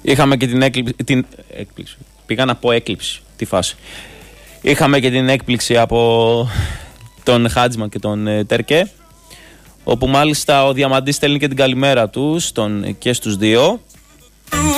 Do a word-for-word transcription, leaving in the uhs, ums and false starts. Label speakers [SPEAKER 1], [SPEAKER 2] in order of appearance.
[SPEAKER 1] Είχαμε και την έκλειψη, την έκπληξη. Πήγα να πω έκλειψη, τη φάση. Είχαμε και την έκπληξη από τον Χάτζμαν και τον ε, Τερκέ, όπου μάλιστα ο Διαμαντής στέλνει και την καλημέρα του στον, και στους δύο.